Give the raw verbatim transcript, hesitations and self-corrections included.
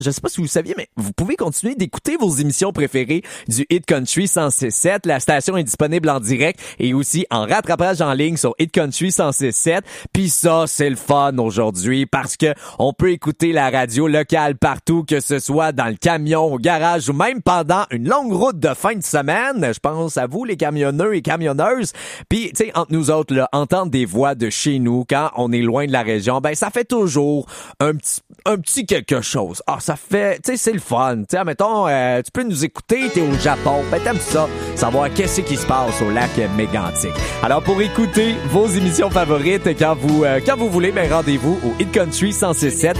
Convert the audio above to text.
je sais pas si vous le saviez, mais vous pouvez continuer d'écouter vos émissions préférées du Hit Country cent six sept. La station est disponible en direct et aussi en rattrapage en ligne sur Hit Country cent six sept. Puis ça, c'est le fun aujourd'hui parce que on peut écouter la radio locale partout, que ce soit dans le camion, au garage ou même pendant une longue route de fin de semaine. Je pense à vous, les camionneurs et camionneuses. Puis, tu sais, entre nous autres, là, entendre des voix de chez nous quand on est loin de la région, ben ça fait toujours un petit, un petit quelque chose. Ah, ça fait, tu sais, c'est le fun. Tu sais, admettons, euh, tu peux nous écouter, t'es au Japon, ben t'aimes ça, savoir qu'est-ce qui se passe au lac Mégantic. Alors, pour écouter vos émissions favorites quand vous, euh, quand vous voulez, ben rendez-vous au Hit Country cent six sept.